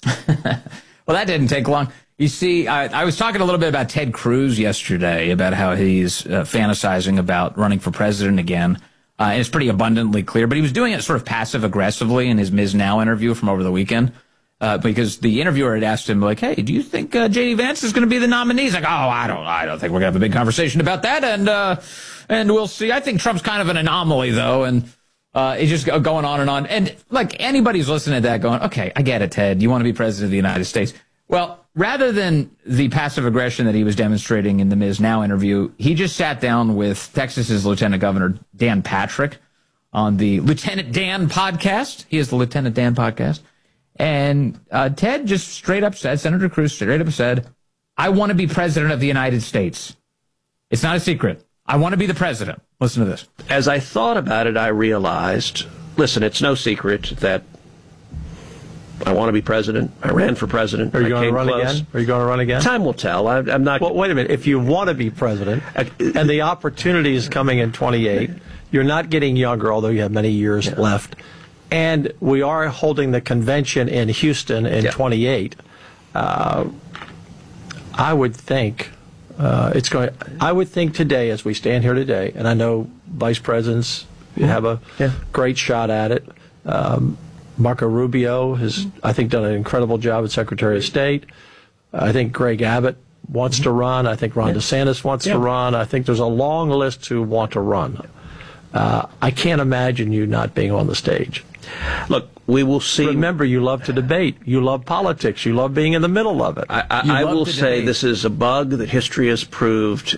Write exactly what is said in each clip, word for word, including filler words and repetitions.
Well, that didn't take long. You see, I, I was talking a little bit about Ted Cruz yesterday, about how he's uh, fantasizing about running for president again. Uh, and it's pretty abundantly clear, but he was doing it sort of passive-aggressively in his Miz Now interview from over the weekend, uh, because the interviewer had asked him, like, hey, do you think uh, J D. Vance is going to be the nominee? He's like, oh, I don't I don't think we're going to have a big conversation about that, and uh, and we'll see. I think Trump's kind of an anomaly, though, and uh, it's just going on and on. And, like, anybody's listening to that going, okay, I get it, Ted. You want to be president of the United States. Well, rather than the passive aggression that he was demonstrating in the Miz Now interview, he just sat down with Texas's Lieutenant Governor Dan Patrick on the Lieutenant Dan podcast. He is the Lieutenant Dan podcast. And uh, Ted just straight up said, Senator Cruz straight up said, I want to be president of the United States. It's not a secret. I want to be the president. Listen to this. As I thought about it, I realized, listen, it's no secret that I want to be president. I ran for president. Are you I going to run close. again? Are you going to run again? Time will tell. I, I'm not. Well, wait a minute. If you want to be president, and the opportunity is coming in twenty-eight, you're not getting younger, although you have many years yeah. left, and we are holding the convention in Houston in yeah. twenty-eight. Uh, I would think uh, it's going. I would think today, as we stand here today, and I know vice presidents have a yeah. great shot at it. Um, Marco Rubio has, I think, done an incredible job as Secretary of State. I think Greg Abbott wants to run. I think Ron yeah. DeSantis wants yeah. to run. I think there's a long list who want to run. Uh, I can't imagine you not being on the stage. Look, we will see. Remember, you love to debate. You love politics. You love being in the middle of it. I, I, I will say debate. This is a bug that history has proved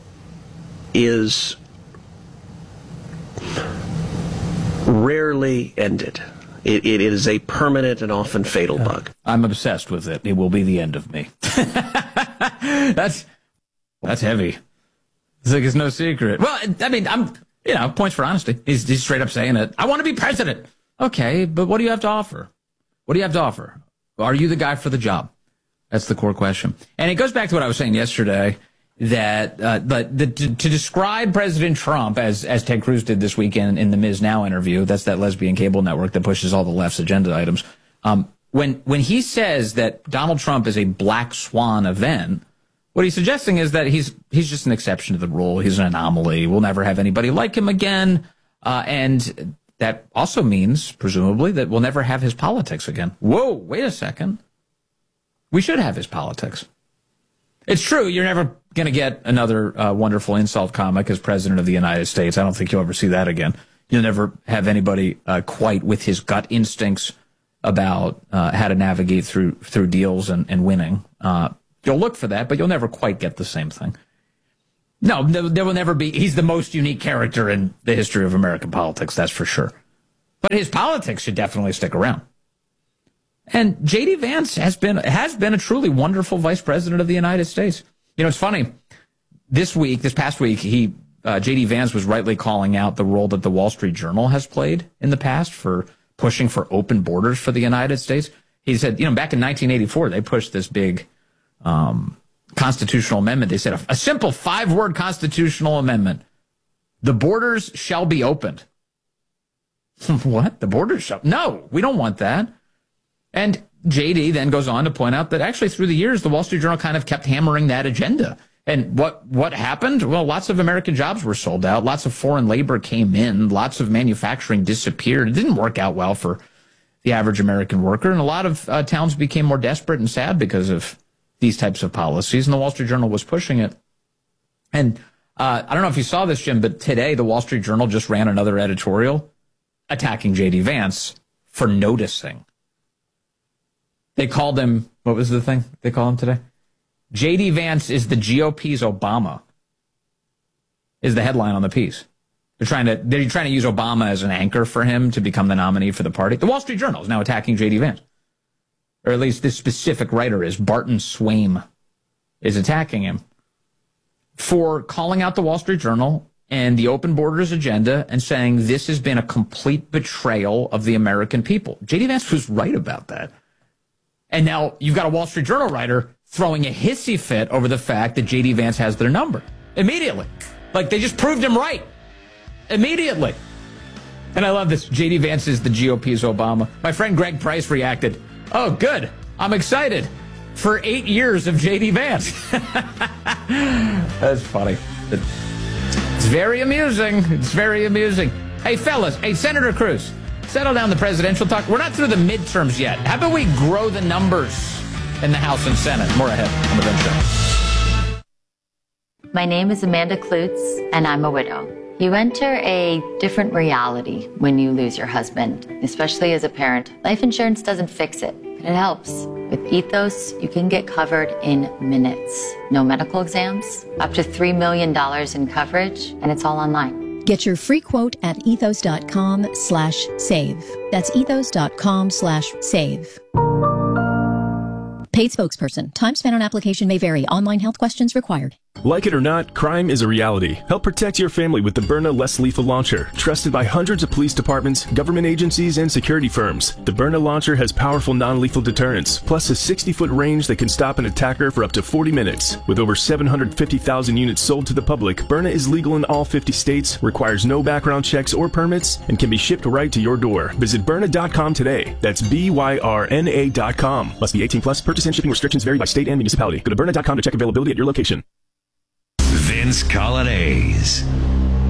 is rarely ended. It, it is a permanent and often fatal bug. I'm obsessed with it. It will be the end of me. that's that's heavy. It's like it's no secret. Well, I mean, I'm you know points for honesty. He's, he's straight up saying it. I want to be president. Okay, but what do you have to offer? What do you have to offer? Are you the guy for the job? That's the core question. And it goes back to what I was saying yesterday. That, uh, but the, to, to describe President Trump as, as Ted Cruz did this weekend in the Miz Now interview, that's that lesbian cable network that pushes all the left's agenda items. Um, when, when he says that Donald Trump is a black swan event, what he's suggesting is that he's, he's just an exception to the rule. He's an anomaly. We'll never have anybody like him again. Uh, and that also means, presumably, that we'll never have his politics again. Whoa, wait a second. We should have his politics. It's true, you're never going to get another uh, wonderful insult comic as president of the United States. I don't think you'll ever see that again. You'll never have anybody uh, quite with his gut instincts about uh, how to navigate through through deals and, and winning. Uh, you'll look for that, but you'll never quite get the same thing. No, there will never be. He's the most unique character in the history of American politics, that's for sure. But his politics should definitely stick around. And J D. Vance has been has been a truly wonderful vice president of the United States. You know, it's funny. This week, this past week, he uh, J D. Vance was rightly calling out the role that the Wall Street Journal has played in the past for pushing for open borders for the United States. He said, you know, back in nineteen eighty-four, they pushed this big um, constitutional amendment. They said a, a simple five-word constitutional amendment: the borders shall be opened. What? The borders shall? No, we don't want that. And J D then goes on to point out that actually through the years, the Wall Street Journal kind of kept hammering that agenda. And what, what happened? Well, lots of American jobs were sold out. Lots of foreign labor came in. Lots of manufacturing disappeared. It didn't work out well for the average American worker. And a lot of uh, towns became more desperate and sad because of these types of policies. And the Wall Street Journal was pushing it. And uh, I don't know if you saw this, Jim, but today the Wall Street Journal just ran another editorial attacking J D. Vance for noticing. They called him, what was the thing they called him today? J D. Vance is the G O P's Obama, is the headline on the piece. They're trying to they're trying to use Obama as an anchor for him to become the nominee for the party. The Wall Street Journal is now attacking J D. Vance. Or at least this specific writer is, Barton Swaim, is attacking him for calling out the Wall Street Journal and the open borders agenda and saying this has been a complete betrayal of the American people. J D. Vance was right about that. And now you've got a Wall Street Journal writer throwing a hissy fit over the fact that J D. Vance has their number. Immediately. Like, they just proved him right. Immediately. And I love this. J D. Vance is the G O P's Obama. My friend Greg Price reacted, oh, good. I'm excited for eight years of J D Vance. That's funny. It's very amusing. It's very amusing. Hey, fellas. Hey, Senator Cruz, settle down the presidential talk. We're not through the midterms yet. How about we grow the numbers in the House and Senate? More ahead on the Ben Show. My name is Amanda Klutz, and I'm a widow. You enter a different reality when you lose your husband, especially as a parent. Life insurance doesn't fix it, but it helps. With Ethos, you can get covered in minutes. No medical exams, up to three million dollars in coverage, and it's all online. Get your free quote at ethos.com slash save. That's ethos.com slash save. Paid spokesperson. Time spent on application may vary. Online health questions required. Like it or not, crime is a reality. Help protect your family with the Byrna Less Lethal Launcher, trusted by hundreds of police departments, government agencies, and security firms. The Byrna launcher has powerful non-lethal deterrence, plus a sixty-foot range that can stop an attacker for up to forty minutes. With over seven hundred fifty thousand units sold to the public, Byrna is legal in all fifty states, requires no background checks or permits, and can be shipped right to your door. Visit Byrna dot com today. That's B Y R N A dot com. Must be eighteen plus. Purchase and shipping restrictions vary by state and municipality. Go to Byrna dot com to check availability at your location. Vince Coglianese.